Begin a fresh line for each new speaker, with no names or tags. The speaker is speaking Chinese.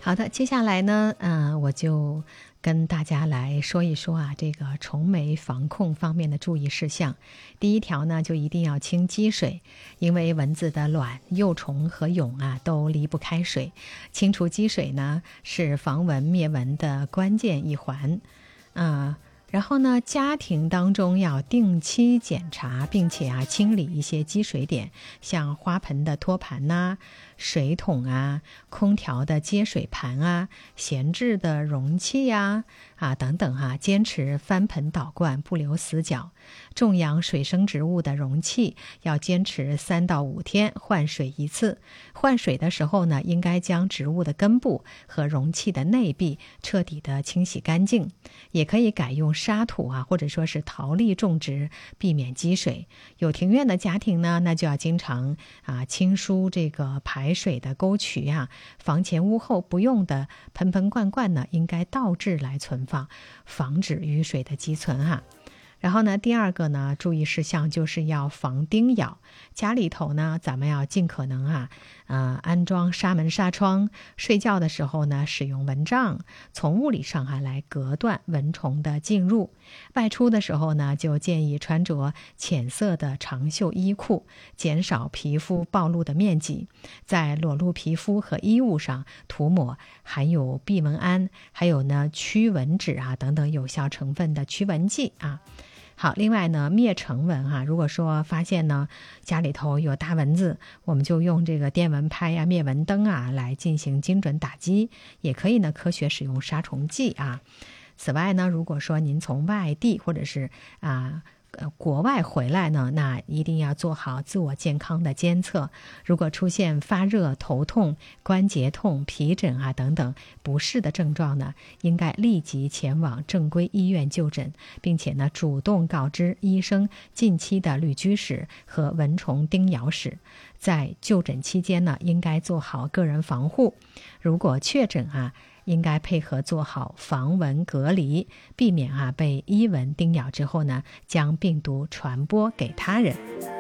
好的，接下来呢，我就跟大家来说一说啊，这个虫媒防控方面的注意事项。第一条呢，就一定要清积水，因为蚊子的卵、幼虫和蛹啊都离不开水。清除积水呢，是防蚊灭蚊的关键一环。然后呢，家庭当中要定期检查，并且清理一些积水点，像花盆的托盘呐、水桶啊、空调的接水盘啊、闲置的容器等等坚持翻盆倒灌，不留死角。种养水生植物的容器要坚持3到5天换水一次。换水的时候呢，应该将植物的根部和容器的内壁彻底的清洗干净。也可以改用沙土或者说是陶粒种植，避免积水。有庭院的家庭呢，那就要经常清疏这个排水的沟渠房前屋后不用的盆盆罐罐呢，应该倒置来存放，防止雨水的积存然后呢，第二个呢，注意事项就是要防叮咬。家里头呢，咱们要尽可能安装纱门纱窗，睡觉的时候呢，使用蚊帐，从物理上来隔断蚊虫的进入。外出的时候呢，就建议穿着浅色的长袖衣裤，减少皮肤暴露的面积。在裸露皮肤和衣物上涂抹含有避蚊胺，还有呢驱蚊酯等等有效成分的驱蚊剂好，另外呢，灭尘蚊如果说发现呢家里头有大蚊子，我们就用这个电蚊拍灭蚊灯来进行精准打击，也可以呢科学使用杀虫剂此外呢，如果说您从外地或者是国外回来呢，那一定要做好自我健康的监测。如果出现发热、头痛、关节痛、皮疹等等不适的症状呢，应该立即前往正规医院就诊，并且呢主动告知医生近期的旅居史和蚊虫叮咬史。在就诊期间呢，应该做好个人防护。如果确诊应该配合做好防蚊隔离，避免被伊蚊叮咬之后呢，将病毒传播给他人。